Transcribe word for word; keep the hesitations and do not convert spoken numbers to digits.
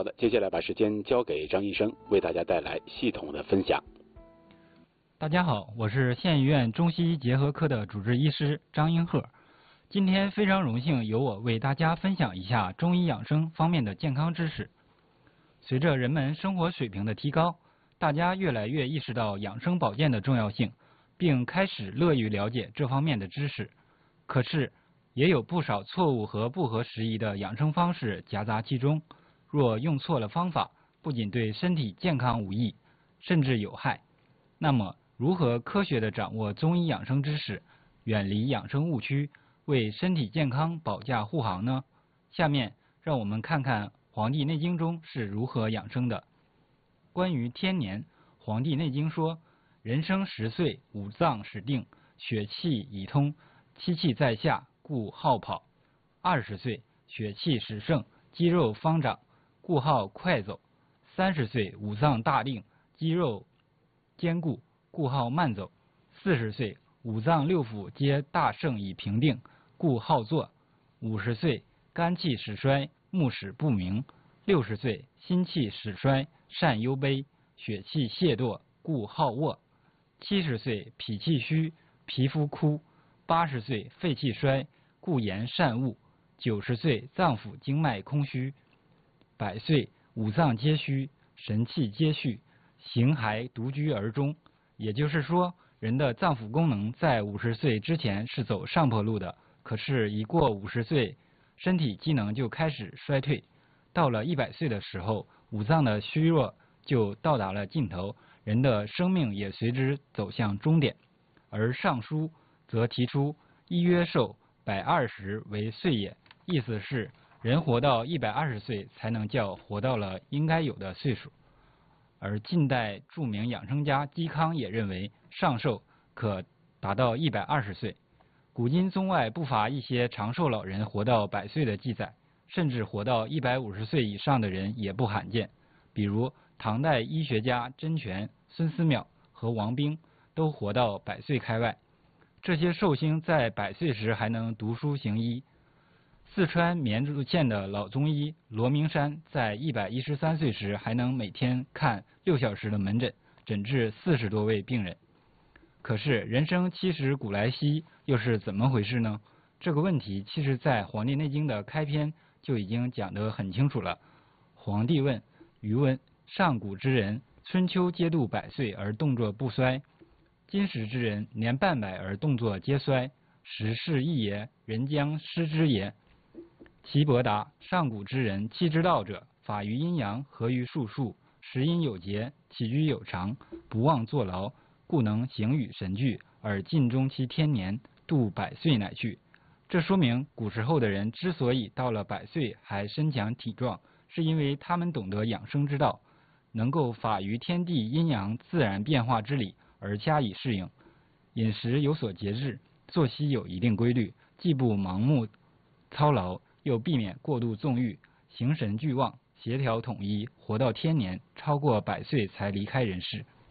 好的，接下来把时间交给张医生，为大家带来系统的分享。 大家好，我是县医院中西医结合科的主治医师张英鹤。今天非常荣幸由我为大家分享一下中医养生方面的健康知识。随着人们生活水平的提高，大家越来越意识到养生保健的重要性，并开始乐于了解这方面的知识。可是，也有不少错误和不合时宜的养生方式夹杂其中，若用错了方法，不仅对身体健康无益，甚至有害。那么，如何科学地掌握中医养生知识，远离养生误区，为身体健康保驾护航呢？下面让我们看看《黄帝内经》中是如何养生的。关于天年，《黄帝内经》说：人生十岁，五脏始定，血气已通，七气在下，故好跑。二十岁，血气始盛，肌肉方长，故好快走。三十岁，五脏大定，肌肉坚固，故好慢走。四十岁，五脏六腑皆大盛以平定，故好坐。五十岁，肝气始衰，目始不明。六十岁，心气始衰，善忧悲，血气懈惰，故好卧。七十岁，脾气虚，皮肤枯。八十岁，肺气衰，故言善恶。九十岁，脏腑经脉空虚。百岁，五脏皆虚，神气皆蓄，形骸独居而终。也就是说，人的脏腑功能在五十岁之前是走上坡路的，可是，一过五十岁，身体机能就开始衰退。到了一百岁的时候，五脏的虚弱就到达了尽头，人的生命也随之走向终点。而《尚书》则提出“一曰寿，百二十为岁也”，意思是人活到一百二十岁才能叫活到了应该有的岁数。而近代著名养生家嵇康也认为，上寿可达到一百二十岁。古今中外不乏一些长寿老人活到百岁的记载，甚至活到一百五十岁以上的人也不罕见。比如唐代医学家甄权、孙思邈和王冰都活到百岁开外。这些寿星在百岁时还能读书行医。四川绵竹县的老中医罗明山在一百一十三岁时还能每天看六小时的门诊，诊治四十多位病人。可是人生七十古来稀又是怎么回事呢？这个问题其实在《黄帝内经》的开篇就已经讲得很清楚了。黄帝问：余问，上古之人，春秋皆度百岁而动作不衰，今时之人，年半百而动作皆衰，时是异也，人将失之也。岐伯答：上古之人，气之道者，法于阴阳，合于术数，食饮有节，起居有常，不忘坐劳，故能形与神俱，而尽终其天年，度百岁乃去。这说明古时候的人之所以到了百岁还身强体壮，是因为他们懂得养生之道，能够法于天地阴阳自然变化之理而加以适应，饮食有所节制，作息有一定规律，既不盲目操劳，又避免过度纵欲，形神俱旺，协调统一，活到天年，超过百岁才离开人世。